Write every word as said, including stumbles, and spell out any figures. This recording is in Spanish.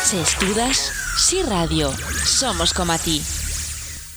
Se estudas, si radio, somos como a ti.